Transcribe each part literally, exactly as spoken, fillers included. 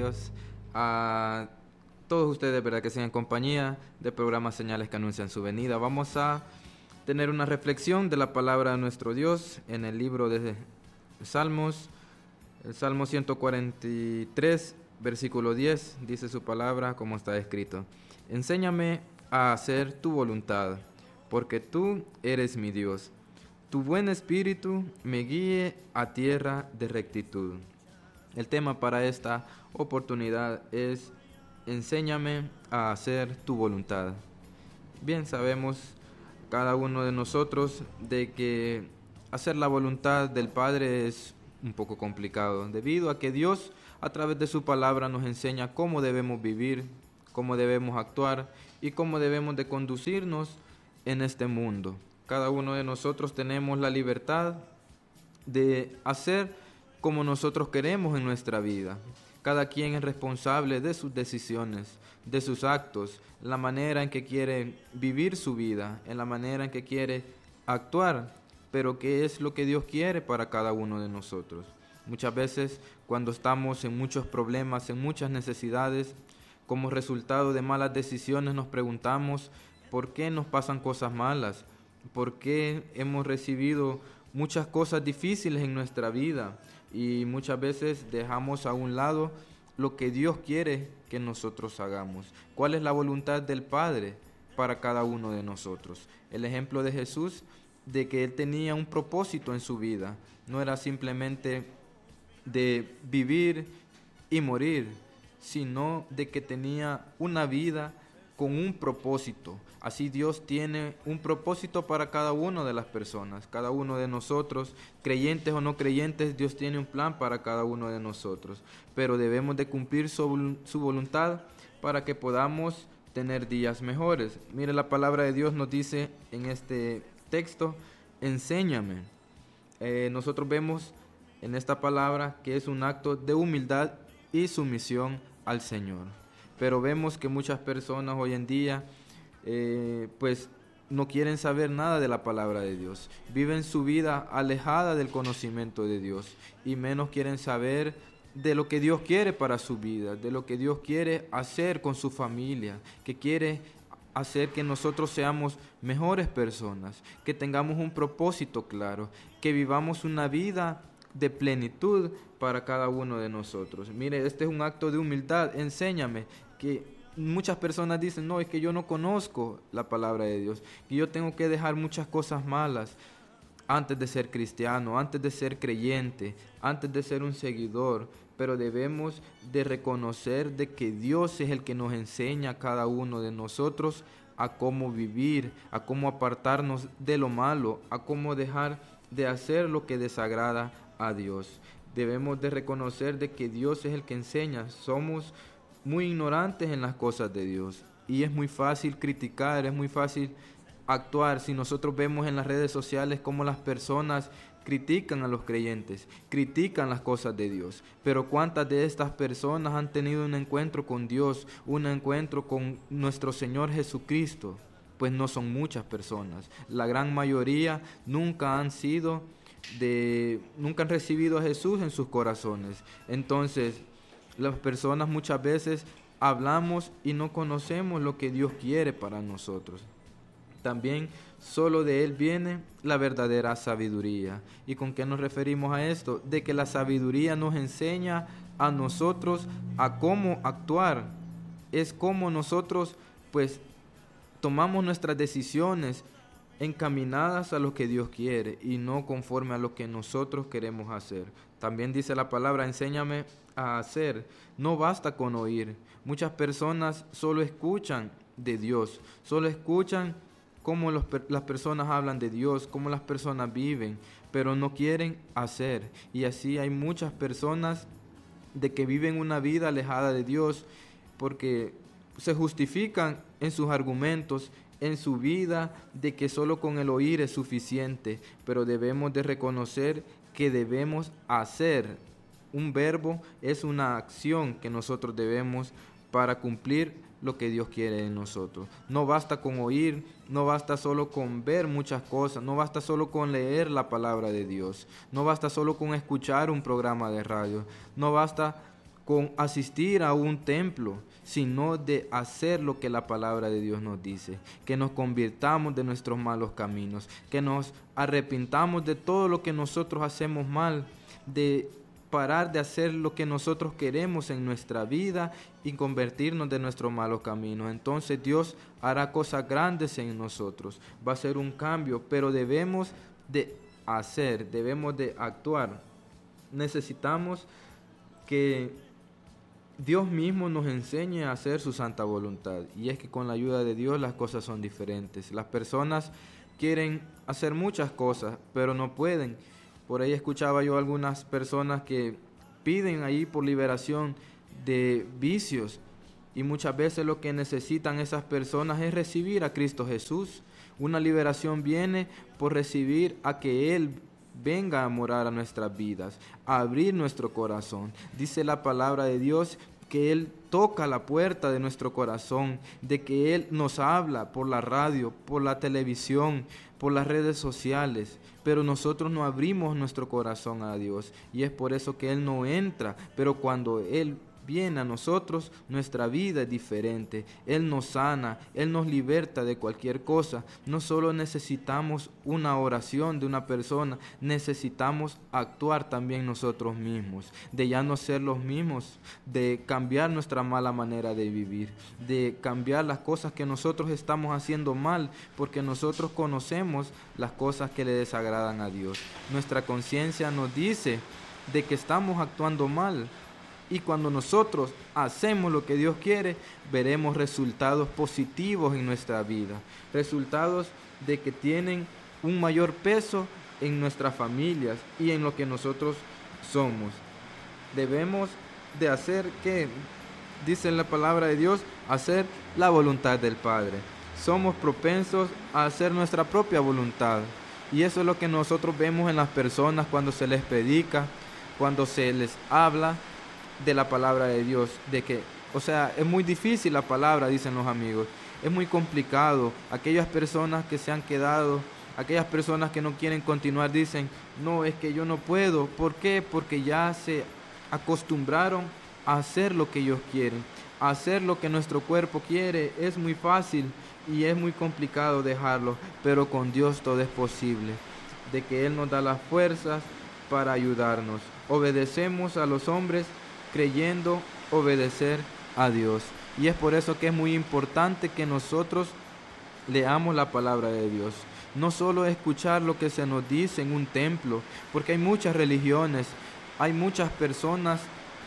Dios a todos ustedes, ¿verdad?, que sean en compañía de programas Señales que anuncian su venida. Vamos a tener una reflexión de la palabra de nuestro Dios en el libro de Salmos, el Salmo ciento cuarenta y tres, versículo diez, dice su palabra como está escrito: Enséñame a hacer tu voluntad, porque tú eres mi Dios. Tu buen espíritu me guíe a tierra de rectitud. El tema para esta oportunidad es: enséñame a hacer tu voluntad. Bien, sabemos cada uno de nosotros de que hacer la voluntad del Padre es un poco complicado, debido a que Dios a través de su palabra nos enseña cómo debemos vivir, cómo debemos actuar y cómo debemos de conducirnos en este mundo. Cada uno de nosotros tenemos la libertad de hacer como nosotros queremos en nuestra vida. Cada quien es responsable de sus decisiones, de sus actos, la manera en que quiere vivir su vida, en la manera en que quiere actuar, pero qué es lo que Dios quiere para cada uno de nosotros. Muchas veces, cuando estamos en muchos problemas, en muchas necesidades, como resultado de malas decisiones, nos preguntamos por qué nos pasan cosas malas, por qué hemos recibido muchas cosas difíciles en nuestra vida. Y muchas veces dejamos a un lado lo que Dios quiere que nosotros hagamos. ¿Cuál es la voluntad del Padre para cada uno de nosotros? El ejemplo de Jesús, de que Él tenía un propósito en su vida. No era simplemente de vivir y morir, sino de que tenía una vida con un propósito. Así Dios tiene un propósito para cada una de las personas, cada uno de nosotros, creyentes o no creyentes. Dios tiene un plan para cada uno de nosotros, pero debemos de cumplir su, su voluntad para que podamos tener días mejores. Mire, la palabra de Dios nos dice en este texto: enséñame. Eh, nosotros vemos en esta palabra que es un acto de humildad y sumisión al Señor. Pero vemos que muchas personas hoy en día eh, pues no quieren saber nada de la palabra de Dios. Viven su vida alejada del conocimiento de Dios y menos quieren saber de lo que Dios quiere para su vida, de lo que Dios quiere hacer con su familia, que quiere hacer que nosotros seamos mejores personas, que tengamos un propósito claro, que vivamos una vida de plenitud para cada uno de nosotros. Mire, este es un acto de humildad. Enséñame. Que muchas personas dicen: no, es que yo no conozco la palabra de Dios, que yo tengo que dejar muchas cosas malas antes de ser cristiano, antes de ser creyente, antes de ser un seguidor. Pero debemos de reconocer de que Dios es el que nos enseña a cada uno de nosotros a cómo vivir, a cómo apartarnos de lo malo, a cómo dejar de hacer lo que desagrada a Dios. Debemos de reconocer de que Dios es el que enseña. Somos muy ignorantes en las cosas de Dios y es muy fácil criticar, es muy fácil actuar. Si nosotros vemos en las redes sociales cómo las personas critican a los creyentes, critican las cosas de Dios, pero ¿cuántas de estas personas han tenido un encuentro con Dios, un encuentro con nuestro Señor Jesucristo? Pues no son muchas personas. La gran mayoría nunca han sido de, nunca han recibido a Jesús en sus corazones. Entonces, las personas muchas veces hablamos y no conocemos lo que Dios quiere para nosotros. También solo de Él viene la verdadera sabiduría. ¿Y con qué nos referimos a esto? De que la sabiduría nos enseña a nosotros a cómo actuar. Es como nosotros pues tomamos nuestras decisiones encaminadas a lo que Dios quiere y no conforme a lo que nosotros queremos hacer. También dice la palabra: enséñame a hacer. No basta con oír. Muchas personas solo escuchan de Dios, solo escuchan cómo los, las personas hablan de Dios, cómo las personas viven, pero no quieren hacer. Y así hay muchas personas de que viven una vida alejada de Dios porque se justifican en sus argumentos, en su vida, de que solo con el oír es suficiente, pero debemos de reconocer que debemos hacer. Un verbo es una acción que nosotros debemos para cumplir lo que Dios quiere de nosotros. No basta con oír, no basta solo con ver muchas cosas, no basta solo con leer la palabra de Dios, no basta solo con escuchar un programa de radio, no basta con asistir a un templo, sino de hacer lo que la palabra de Dios nos dice, que nos convirtamos de nuestros malos caminos, que nos arrepintamos de todo lo que nosotros hacemos mal, de parar de hacer lo que nosotros queremos en nuestra vida y convertirnos de nuestros malos caminos. Entonces Dios hará cosas grandes en nosotros, va a ser un cambio, pero debemos de hacer, debemos de actuar. Necesitamos que Dios mismo nos enseñe a hacer su santa voluntad, y es que con la ayuda de Dios las cosas son diferentes. Las personas quieren hacer muchas cosas, pero no pueden. Por ahí escuchaba yo algunas personas que piden ahí por liberación de vicios, y muchas veces lo que necesitan esas personas es recibir a Cristo Jesús. Una liberación viene por recibir a que Él venga a morar a nuestras vidas, a abrir nuestro corazón. Dice la palabra de Dios que Él toca la puerta de nuestro corazón, de que Él nos habla por la radio, por la televisión, por las redes sociales, pero nosotros no abrimos nuestro corazón a Dios, y es por eso que Él no entra. Pero cuando Él viene a nosotros, nuestra vida es diferente. Él nos sana, Él nos liberta de cualquier cosa. No solo necesitamos una oración de una persona, necesitamos actuar también nosotros mismos, de ya no ser los mismos, de cambiar nuestra mala manera de vivir, de cambiar las cosas que nosotros estamos haciendo mal, porque nosotros conocemos las cosas que le desagradan a Dios. Nuestra conciencia nos dice de que estamos actuando mal, y cuando nosotros hacemos lo que Dios quiere, veremos resultados positivos en nuestra vida, resultados de que tienen un mayor peso en nuestras familias y en lo que nosotros somos. Debemos de hacer, que dice en la palabra de Dios, hacer la voluntad del Padre. Somos propensos a hacer nuestra propia voluntad, y eso es lo que nosotros vemos en las personas cuando se les predica, cuando se les habla de la palabra de Dios, de que, o sea, es muy difícil la palabra, dicen los amigos, es muy complicado. Aquellas personas que se han quedado, aquellas personas que no quieren continuar, dicen, no, es que yo no puedo. ¿Por qué? Porque ya se acostumbraron a hacer lo que ellos quieren, a hacer lo que nuestro cuerpo quiere. Es muy fácil y es muy complicado dejarlo, pero con Dios todo es posible, de que Él nos da las fuerzas para ayudarnos. Obedecemos a los hombres creyendo obedecer a Dios, y es por eso que es muy importante que nosotros leamos la palabra de Dios, no solo escuchar lo que se nos dice en un templo, porque hay muchas religiones, hay muchas personas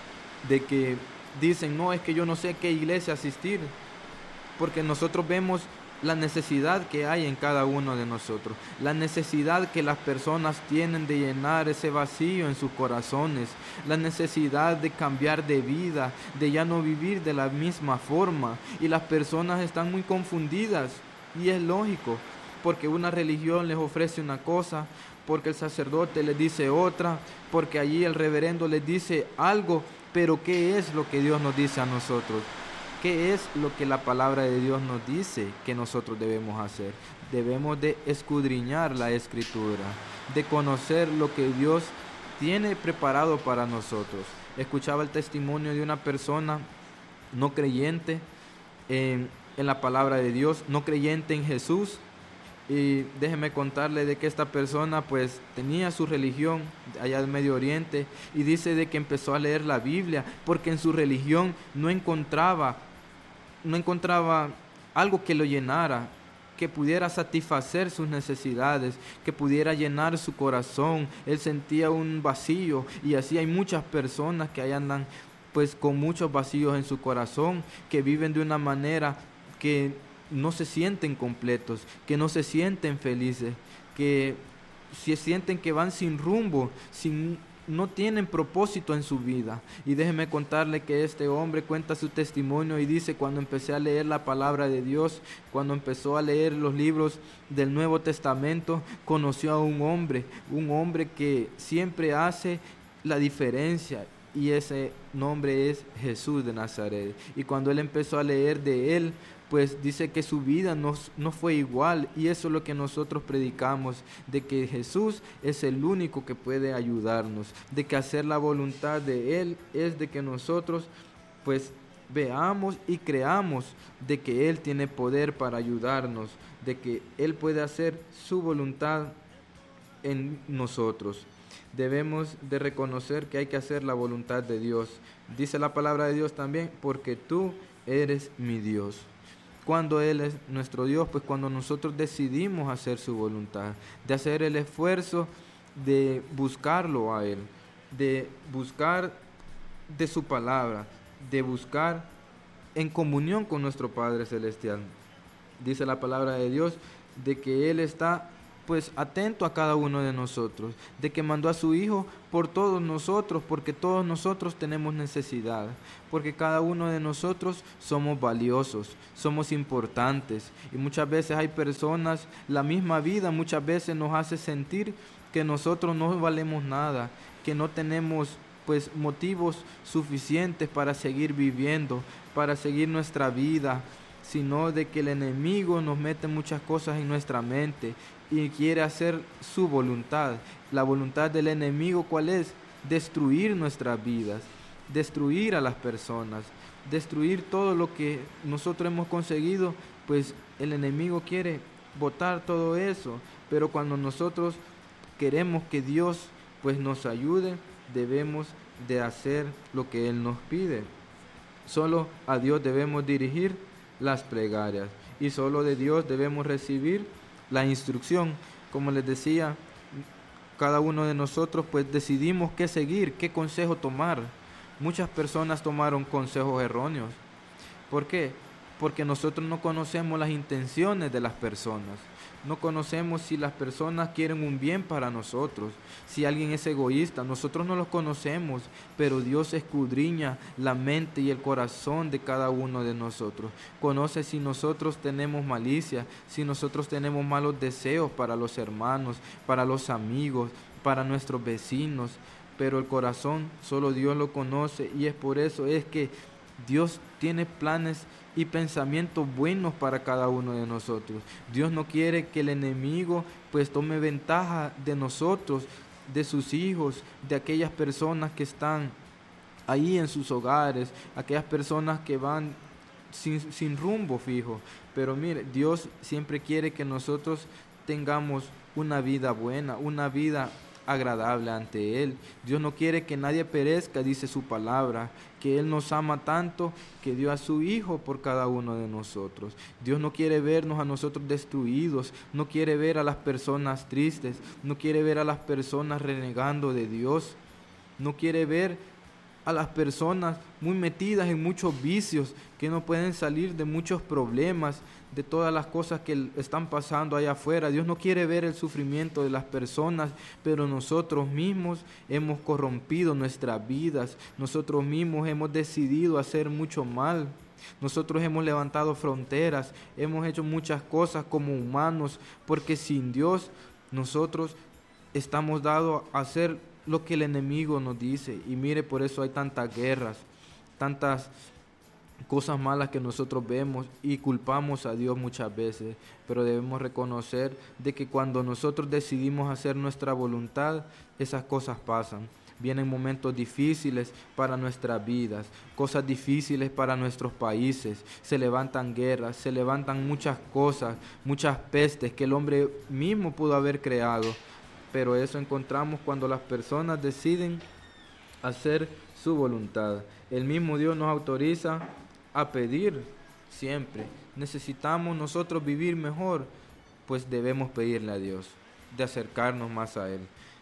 de que dicen, no, es que yo no sé qué iglesia asistir, porque nosotros vemos la necesidad que hay en cada uno de nosotros, la necesidad que las personas tienen de llenar ese vacío en sus corazones, la necesidad de cambiar de vida, de ya no vivir de la misma forma, y las personas están muy confundidas, y es lógico, porque una religión les ofrece una cosa, porque el sacerdote les dice otra, porque allí el reverendo les dice algo, pero ¿qué es lo que Dios nos dice a nosotros? ¿Qué es lo que la palabra de Dios nos dice que nosotros debemos hacer? Debemos de escudriñar la Escritura, de conocer lo que Dios tiene preparado para nosotros. Escuchaba el testimonio de una persona no creyente en, en la palabra de Dios, no creyente en Jesús, y déjeme contarle de que esta persona pues tenía su religión allá del Medio Oriente, y dice de que empezó a leer la Biblia porque en su religión no encontraba no encontraba algo que lo llenara, que pudiera satisfacer sus necesidades, que pudiera llenar su corazón. Él sentía un vacío, y así hay muchas personas que ahí andan pues con muchos vacíos en su corazón, que viven de una manera que no se sienten completos, que no se sienten felices, que se sienten que van sin rumbo, sin no tienen propósito en su vida. Y déjeme contarle que este hombre cuenta su testimonio y dice, cuando empecé a leer la palabra de Dios, cuando empezó a leer los libros del Nuevo Testamento, conoció a un hombre, un hombre que siempre hace la diferencia, y ese nombre es Jesús de Nazaret. Y cuando él empezó a leer de él, pues dice que su vida no, no fue igual, y eso es lo que nosotros predicamos, de que Jesús es el único que puede ayudarnos, de que hacer la voluntad de Él es de que nosotros pues veamos y creamos de que Él tiene poder para ayudarnos, de que Él puede hacer su voluntad en nosotros. Debemos de reconocer que hay que hacer la voluntad de Dios. Dice la palabra de Dios también, porque tú eres mi Dios. Cuando Él es nuestro Dios, pues cuando nosotros decidimos hacer su voluntad, de hacer el esfuerzo de buscarlo a Él, de buscar de su palabra, de buscar en comunión con nuestro Padre Celestial. Dice la palabra de Dios de que Él está pues atento a cada uno de nosotros, de que mandó a su Hijo por todos nosotros, porque todos nosotros tenemos necesidad, porque cada uno de nosotros somos valiosos, somos importantes, y muchas veces hay personas, la misma vida muchas veces nos hace sentir que nosotros no valemos nada, que no tenemos pues motivos suficientes para seguir viviendo, para seguir nuestra vida, sino de que el enemigo nos mete muchas cosas en nuestra mente y quiere hacer su voluntad. La voluntad del enemigo, ¿cuál es? Destruir nuestras vidas, destruir a las personas, destruir todo lo que nosotros hemos conseguido, pues el enemigo quiere botar todo eso. Pero cuando nosotros queremos que Dios pues nos ayude, debemos de hacer lo que Él nos pide. Solo a Dios debemos dirigir las plegarias y solo de Dios debemos recibir la instrucción. Como les decía, cada uno de nosotros pues decidimos qué seguir, qué consejo tomar. Muchas personas tomaron consejos erróneos. ¿Por qué? Porque nosotros no conocemos las intenciones de las personas. No conocemos si las personas quieren un bien para nosotros, si alguien es egoísta. Nosotros no los conocemos, pero Dios escudriña la mente y el corazón de cada uno de nosotros. Conoce si nosotros tenemos malicia, si nosotros tenemos malos deseos para los hermanos, para los amigos, para nuestros vecinos. Pero el corazón solo Dios lo conoce, y es por eso es que Dios tiene planes y pensamientos buenos para cada uno de nosotros. Dios no quiere que el enemigo pues tome ventaja de nosotros, de sus hijos, de aquellas personas que están ahí en sus hogares, aquellas personas que van sin, sin rumbo fijo. Pero mire, Dios siempre quiere que nosotros tengamos una vida buena, una vida agradable ante Él. Dios no quiere que nadie perezca, dice su palabra, que Él nos ama tanto que dio a su Hijo por cada uno de nosotros. Dios no quiere vernos a nosotros destruidos, no quiere ver a las personas tristes, no quiere ver a las personas renegando de Dios, no quiere ver a las personas muy metidas en muchos vicios, que no pueden salir de muchos problemas, de todas las cosas que están pasando allá afuera. Dios no quiere ver el sufrimiento de las personas, pero nosotros mismos hemos corrompido nuestras vidas, nosotros mismos hemos decidido hacer mucho mal, nosotros hemos levantado fronteras, hemos hecho muchas cosas como humanos, porque sin Dios nosotros estamos dados a hacer lo que el enemigo nos dice. Y mire, por eso hay tantas guerras, tantas cosas malas que nosotros vemos y culpamos a Dios muchas veces. Pero debemos reconocer de que cuando nosotros decidimos hacer nuestra voluntad, esas cosas pasan. Vienen momentos difíciles para nuestras vidas, cosas difíciles para nuestros países, se levantan guerras, se levantan muchas cosas, muchas pestes que el hombre mismo pudo haber creado. Pero eso encontramos cuando las personas deciden hacer su voluntad. El mismo Dios nos autoriza a pedir siempre. Necesitamos nosotros vivir mejor, pues debemos pedirle a Dios, de acercarnos más a Él.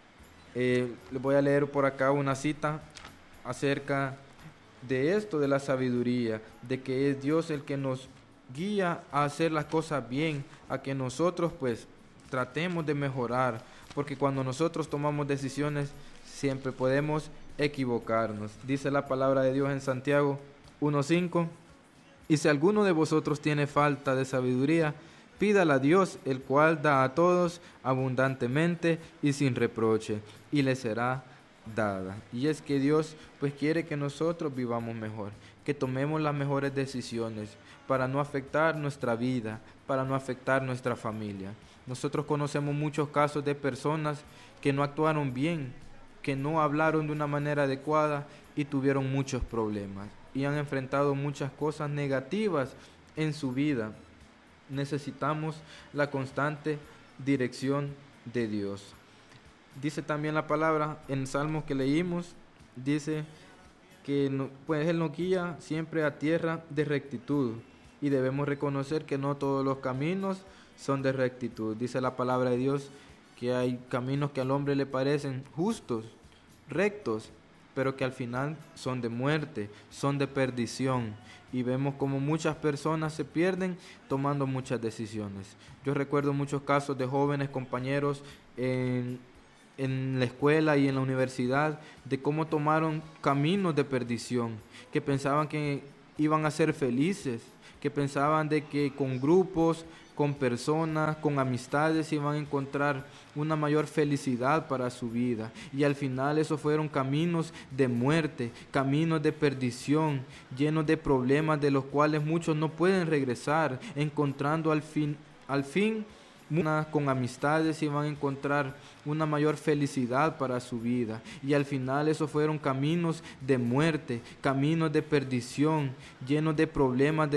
Eh, les voy a leer por acá una cita acerca de esto, de la sabiduría, de que es Dios el que nos guía a hacer las cosas bien, a que nosotros pues tratemos de mejorar, porque cuando nosotros tomamos decisiones siempre podemos equivocarnos. Dice la palabra de Dios en Santiago uno cinco: y si alguno de vosotros tiene falta de sabiduría, pídala a Dios, el cual da a todos abundantemente y sin reproche, y le será dada. Y es que Dios pues quiere que nosotros vivamos mejor, que tomemos las mejores decisiones para no afectar nuestra vida, para no afectar nuestra familia. Nosotros conocemos muchos casos de personas que no actuaron bien, que no hablaron de una manera adecuada y tuvieron muchos problemas y han enfrentado muchas cosas negativas en su vida. Necesitamos la constante dirección de Dios. Dice también la palabra en Salmos que leímos, dice que no, pues Él nos guía siempre a tierra de rectitud y debemos reconocer que no todos los caminos son de rectitud. Dice la palabra de Dios que hay caminos que al hombre le parecen justos, rectos, pero que al final son de muerte, son de perdición. Y vemos como muchas personas se pierden tomando muchas decisiones. Yo recuerdo muchos casos de jóvenes compañeros en, en la escuela y en la universidad, de cómo tomaron caminos de perdición, que pensaban que iban a ser felices, que pensaban de que con grupos, con personas, con amistades iban a encontrar una mayor felicidad para su vida. Y al final esos fueron caminos de muerte, caminos de perdición, llenos de problemas de los cuales muchos no pueden regresar, encontrando al fin, al fin con amistades iban a encontrar una mayor felicidad para su vida. Y al final esos fueron caminos de muerte, caminos de perdición, llenos de problemas de